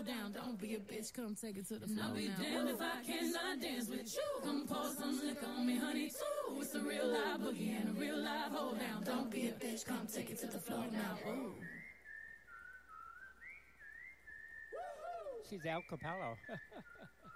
hold down. Don't be a bitch, come take it to the floor. I'll be damned if I cannot dance with you. Come pour some liquor on me, honey, too. It's a real live boogie and a real live hold down. Don't be a bitch, come take it to the floor now. Ooh. She's Al Capello.